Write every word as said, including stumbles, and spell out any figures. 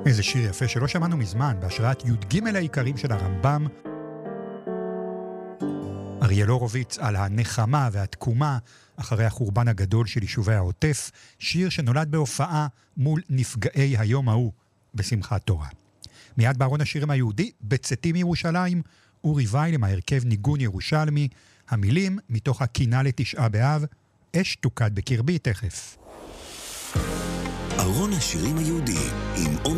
איזה שיר יפה שלא שמענו מזמן, בהשראת י"ג העיקרים של הרמב"ם. אריאל הורוביץ על הנחמה והתקומה אחרי החורבן הגדול של יישובי העוטף, שיר שנולד בהופעה מול נפגעי היום ההוא בשמחת תורה. מיד בארון השירים היהודי, בצאתים מירושלים, אורי וייל עם ההרכב ניגון ירושלמי, המילים מתוך הקינה לתשעה באב, אש תוקד בקרבי תכף. ארון השירים היהודי עם